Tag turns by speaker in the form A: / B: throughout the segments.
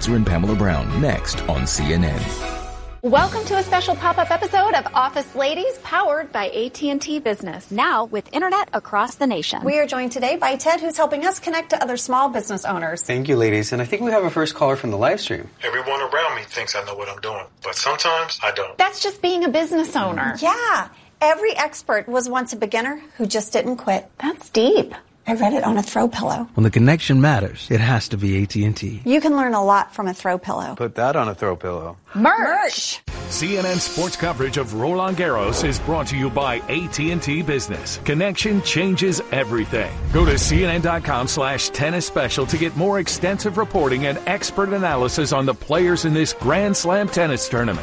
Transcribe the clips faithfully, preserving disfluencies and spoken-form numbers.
A: Glazer and Pamela Brown, next on C N N.
B: Welcome to a special pop-up episode of Office Ladies, powered by A T and T Business.
C: Now with internet across the nation.
D: We are joined today by Ted, who's helping us connect to other small business owners.
E: Thank you, ladies. And I think we have a first caller from the live stream.
F: Everyone around me thinks I know what I'm doing, but sometimes I don't.
B: That's just being a business owner.
D: Yeah. Every expert was once a beginner who just didn't quit.
B: That's deep.
D: I read it on a throw pillow.
G: When the connection matters, it has to be A T and T.
D: You can learn a lot from a throw pillow.
E: Put that on a throw pillow.
B: Merch.
H: C N N Sports coverage of Roland Garros is brought to you by A T and T Business. Connection changes everything. Go to cnn.com slash tennis special to get more extensive reporting and expert analysis on the players in this Grand Slam tennis tournament.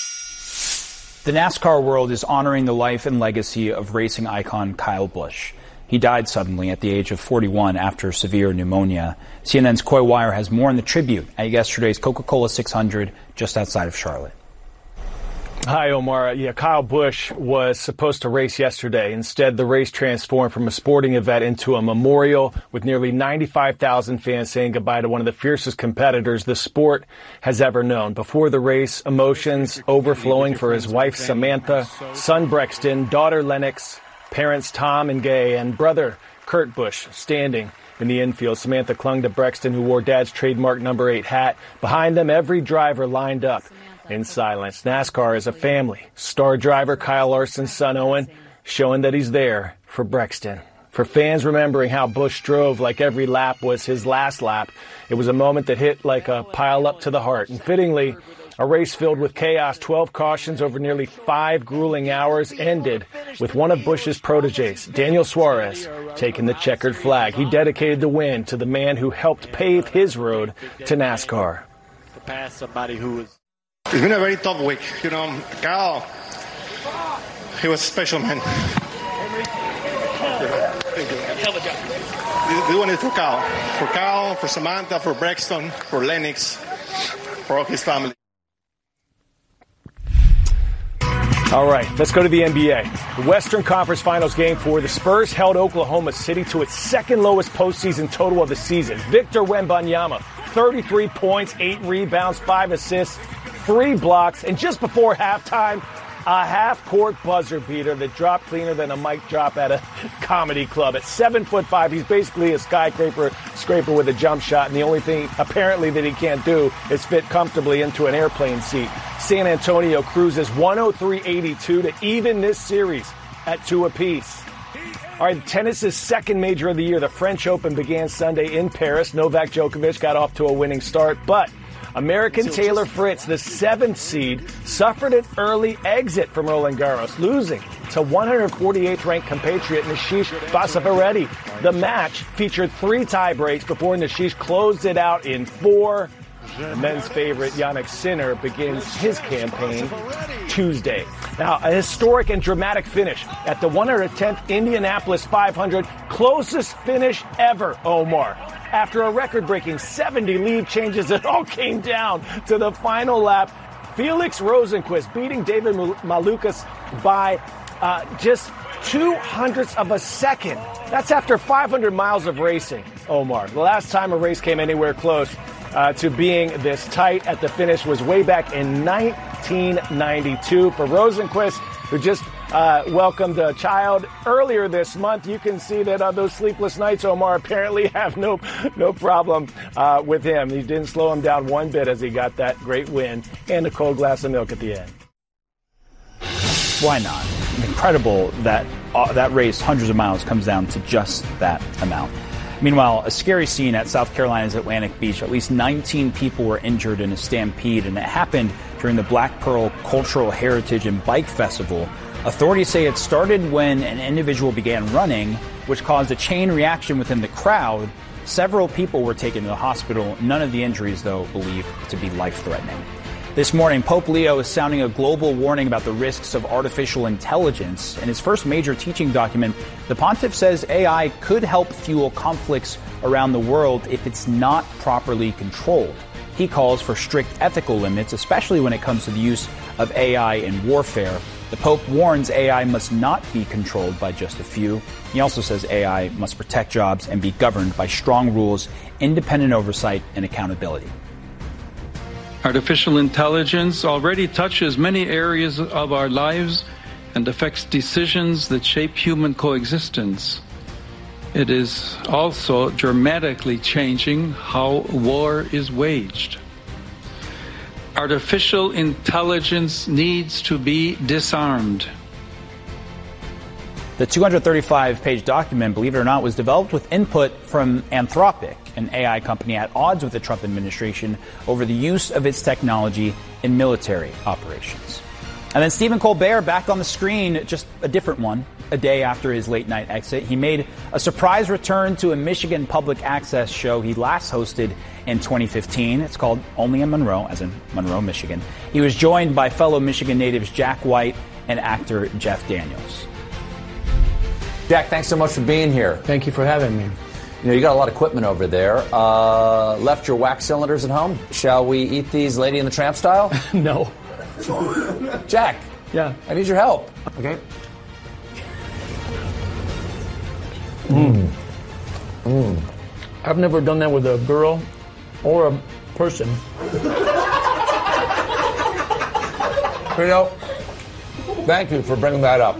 I: The NASCAR world is honoring the life and legacy of racing icon Kyle Busch. He died suddenly at the age of forty-one after severe pneumonia. C N N's Coy Wire has more on the tribute at yesterday's Coca-Cola six hundred just outside of Charlotte.
J: Hi, Omar. Yeah, Kyle Busch was supposed to race yesterday. Instead, the race transformed from a sporting event into a memorial with nearly ninety-five thousand fans saying goodbye to one of the fiercest competitors the sport has ever known. Before the race, emotions overflowing for his wife, Samantha, son, Brexton, daughter, Lennox, parents Tom and Gay, and brother Kurt Busch standing in the infield. Samantha clung to Brexton, who wore Dad's trademark number eight hat. Behind them, every driver lined up in silence. NASCAR is a family. Star driver Kyle Larson's son Owen showing that he's there for Brexton. For fans remembering how Busch drove like every lap was his last lap, it was a moment that hit like a pile up to the heart. And fittingly, a race filled with chaos, twelve cautions over nearly five grueling hours, ended with one of Busch's proteges, Daniel Suarez, taking the checkered flag. He dedicated the win to the man who helped pave his road to NASCAR.
K: To pass somebody who was...
L: It's been a very tough week. You know, Kyle, he was a special man. This one is for Kyle. For Kyle, for Samantha, for Brexton, for Lennox, for all his family.
J: All right, let's go to the N B A. The Western Conference Finals game four, the Spurs held Oklahoma City to its second lowest postseason total of the season. Victor Wembanyama, thirty-three points, eight rebounds, five assists, three blocks, and just before halftime, a half-court buzzer beater that dropped cleaner than a mic drop at a comedy club. At seven foot five, he's basically a skyscraper scraper with a jump shot, and the only thing apparently that he can't do is fit comfortably into an airplane seat. San Antonio cruises one oh three eighty-two to even this series at two apiece. All right, tennis's second major of the year, the French Open, began Sunday in Paris. Novak Djokovic got off to a winning start, but American Taylor Fritz, the seventh seed, suffered an early exit from Roland Garros, losing to one hundred forty-eighth ranked compatriot Ashish Basavaredi. The match featured three tie breaks before Ashish closed it out in four. The men's favorite Jannik Sinner begins his campaign Tuesday. Now, a historic and dramatic finish at the one hundred tenth Indianapolis five hundred, closest finish ever, Omar. After a record-breaking seventy lead changes, it all came down to the final lap. Felix Rosenqvist beating David Malukas by uh, just two hundredths of a second. That's after five hundred miles of racing, Omar. The last time a race came anywhere close uh, to being this tight at the finish was way back in nineteen ninety-two. For Rosenqvist, who just uh, welcomed a child earlier this month, you can see that uh, those sleepless nights, Omar, apparently have no no problem uh, with him. He didn't slow him down one bit as he got that great win and a cold glass of milk at the end.
I: Why not? Incredible that uh, that race, hundreds of miles, comes down to just that amount. Meanwhile, a scary scene at South Carolina's Atlantic Beach. At least nineteen people were injured in a stampede, and it happened during the Black Pearl Cultural Heritage and Bike Festival. Authorities say it started when an individual began running, which caused a chain reaction within the crowd. Several people were taken to the hospital. None of the injuries, though, believed to be life-threatening. This morning, Pope Leo is sounding a global warning about the risks of artificial intelligence. In his first major teaching document, the pontiff says A I could help fuel conflicts around the world if it's not properly controlled. He calls for strict ethical limits, especially when it comes to the use of A I in warfare. The Pope warns A I must not be controlled by just a few. He also says A I must protect jobs and be governed by strong rules, independent oversight, and accountability.
M: Artificial intelligence already touches many areas of our lives and affects decisions that shape human coexistence. It is also dramatically changing how war is waged. Artificial intelligence needs to be disarmed.
I: The two hundred thirty-five page document, believe it or not, was developed with input from Anthropic, an A I company at odds with the Trump administration over the use of its technology in military operations. And then Stephen Colbert back on the screen, just a different one, a day after his late night exit. He made a surprise return to a Michigan public access show he last hosted in twenty fifteen. It's called Only in Monroe, as in Monroe, Michigan. He was joined by fellow Michigan natives Jack White and actor Jeff Daniels.
N: Jack, thanks so much for being here.
O: Thank you for having me.
N: You know, you got a lot of equipment over there. Uh, left your wax cylinders at home? Shall we eat these Lady and the Tramp style?
O: No.
N: Jack.
O: Yeah.
N: I need your help.
O: Okay.
N: Mmm. Mmm.
O: I've never done that with a girl or a person.
N: You know, thank you for bringing that up.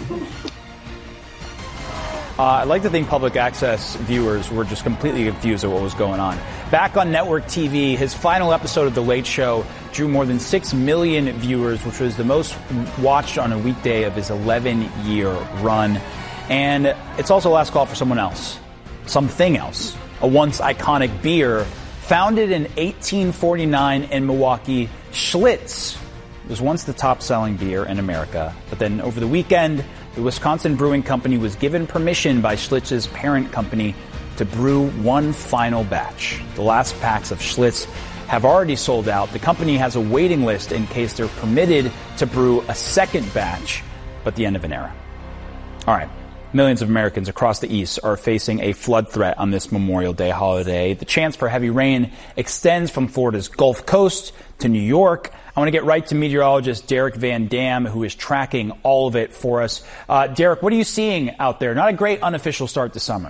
I: Uh, I'd like to think public access viewers were just completely confused at what was going on. Back on network T V, his final episode of The Late Show drew more than six million viewers, which was the most watched on a weekday of his eleven-year run. And it's also last call for someone else, something else, a once iconic beer. Founded in eighteen forty-nine in Milwaukee, Schlitz was once the top-selling beer in America. But then over the weekend, the Wisconsin Brewing Company was given permission by Schlitz's parent company to brew one final batch. The last packs of Schlitz have already sold out. The company has a waiting list in case they're permitted to brew a second batch, but the end of an era. All right. Millions of Americans across the East are facing a flood threat on this Memorial Day holiday. The chance for heavy rain extends from Florida's Gulf Coast to New York. I want to get right to meteorologist Derek Van Dam, who is tracking all of it for us. Uh, Derek, what are you seeing out there? Not a great unofficial start to summer.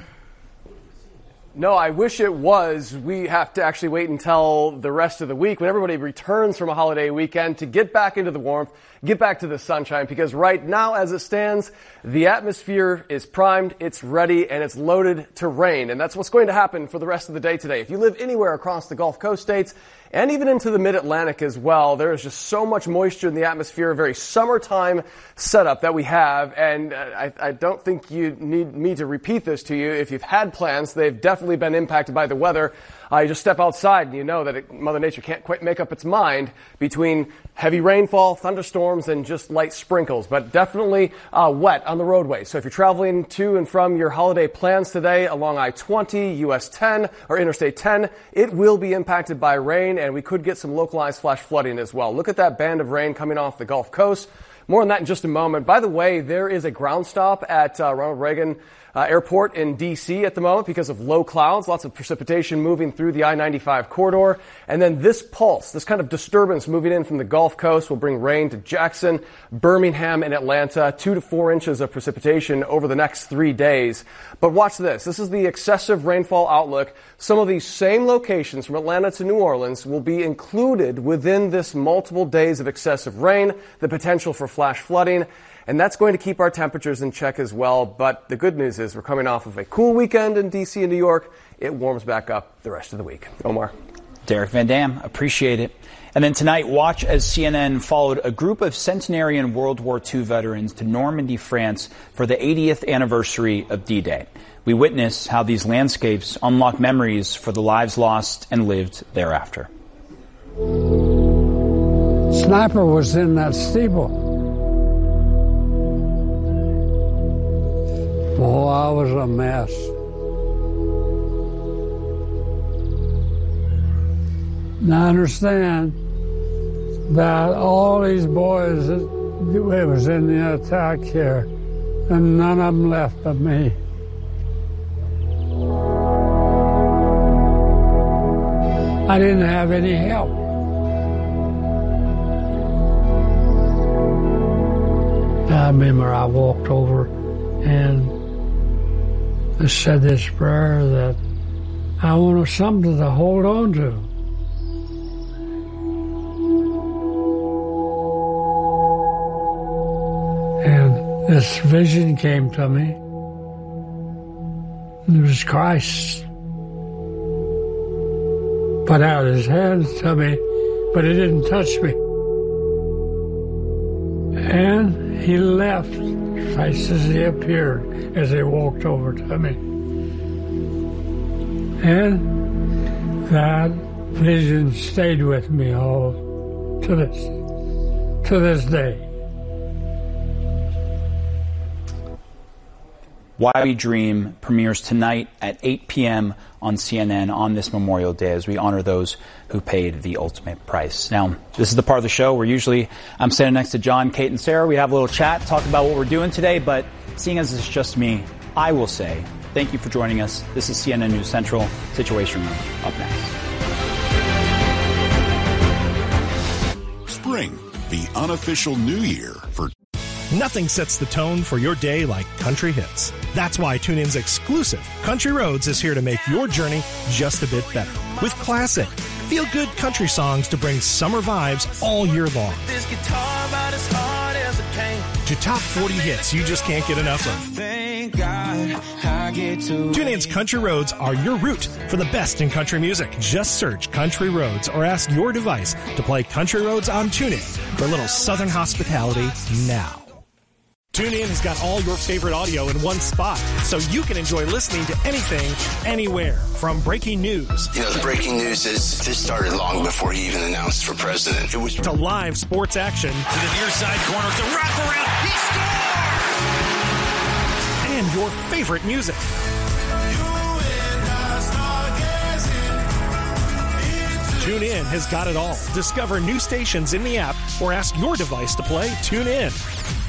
P: No, I wish it was. We have to actually wait until the rest of the week when everybody returns from a holiday weekend to get back into the warmth, get back to the sunshine, because right now, as it stands, the atmosphere is primed, it's ready, and it's loaded to rain. And that's what's going to happen for the rest of the day today. If you live anywhere across the Gulf Coast states, and even into the mid-Atlantic as well, there is just so much moisture in the atmosphere, a very summertime setup that we have. And uh, I, I don't think you need me to repeat this to you. If you've had plans, they've definitely been impacted by the weather. Uh, you just step outside and you know that it, Mother Nature can't quite make up its mind between heavy rainfall, thunderstorms, and just light sprinkles, but definitely uh, wet on the roadway. So if you're traveling to and from your holiday plans today along I twenty, U S ten, or Interstate ten, it will be impacted by rain, and we could get some localized flash flooding as well. Look at that band of rain coming off the Gulf Coast. More on that in just a moment. By the way, there is a ground stop at uh, Ronald Reagan Uh, airport in D C at the moment because of low clouds, lots of precipitation moving through the I ninety-five corridor. And then this pulse, this kind of disturbance moving in from the Gulf Coast will bring rain to Jackson, Birmingham, and Atlanta, two to four inches of precipitation over the next three days. But watch this. This is the excessive rainfall outlook. Some of these same locations from Atlanta to New Orleans will be included within this multiple days of excessive rain, the potential for flash flooding. And that's going to keep our temperatures in check as well. But the good news is we're coming off of a cool weekend in D C and New York. It warms back up the rest of the week. Omar.
I: Derek Van Dam, appreciate it. And then tonight, watch as C N N followed a group of centenarian World War Two veterans to Normandy, France for the eightieth anniversary of D-Day. We witness how these landscapes unlock memories for the lives lost and lived thereafter.
Q: Sniper was in that steeple. Oh, I was a mess. Now I understand that all these boys, it was in the attack here, and none of them left but me. I didn't have any help. I remember I walked over and I said this prayer that I wanted something to hold on to. this vision came to me. It was Christ. Put out his hands to me, but he didn't touch me. And he left just as he appeared as he walked over to me. And that vision stayed with me all to this, to this day.
I: Why We Dream premieres tonight at eight p.m. on C N N on this Memorial Day as we honor those who paid the ultimate price. Now, this is the part of the show where usually I'm standing next to John, Kate, and Sarah. We have a little chat, talk about what we're doing today, but seeing as it's just me, I will say thank you for joining us. This is C N N News Central Situation Room. Up next.
R: Spring, the unofficial new year for
S: Nothing sets the tone for your day like country hits. That's why TuneIn's exclusive Country Roads is here to make your journey just a bit better. With classic, feel-good country songs to bring summer vibes all year long.
T: This guitar about as hard as it came.
S: To top forty hits you just can't get enough of.
T: Thank God I get to
S: TuneIn's Country Roads are your route for the best in country music. Just search Country Roads or ask your device to play Country Roads on TuneIn for a little southern hospitality now. TuneIn has got all your favorite audio in one spot, so you can enjoy listening to anything, anywhere. From breaking news.
U: You know, the breaking news is this started long before he even announced for president. It was
S: to live sports action.
T: To the near side corner, the wraparound, he scores!
S: And your favorite music. TuneIn has got it all. Discover new stations in the app or ask your device to play TuneIn.